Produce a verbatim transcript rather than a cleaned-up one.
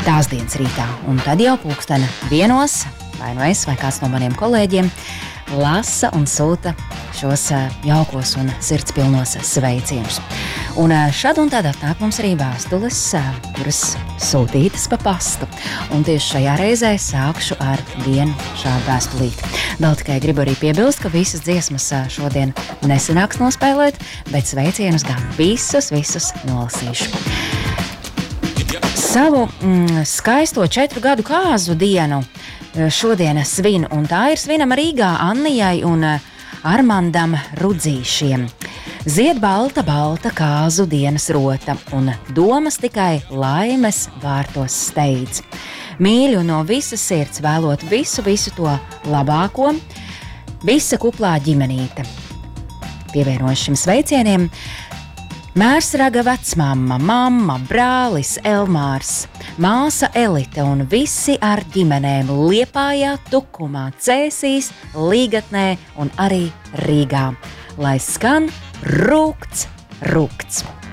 tās dienas rītā. Un tad jau pulksteni vienos, vai nu es, vai kāds no maniem kolēģiem, lasa un sūta šos jaukos un sirdspilnos sveicienus. Un šad un tad atnāk mums arī vēstules, kuras sūtītas pa pastu. Un tieši šajā reizē sākšu ar vienu šādu vēstulīti. Vēl tikai gribu arī piebilst, ka visas dziesmas šodien nesanāks nospēlēt, bet sveicienus gan visus, visus nolasīšu. Savu mm, skaisto četru gadu kāzu dienu šodien svin, un tā ir svinama Rīgā Annijai un Armandam Rudzīšiem. Zied balta, balta kāzu dienas rota, un domas tikai laimes vārtos steidz. Mīļu no visas sirds vēlot visu, visu to labāko, visa kuplā ģimenīte. Pievienojuši šim sveicieniem Mērsraga vecmamma, mamma, brālis Elmārs, māsa Elite un visi ar ģimenēm Liepājā, Tukumā, Cēsīs, Līgatnē un arī Rīgā. Lai skan rūkts, rūkts.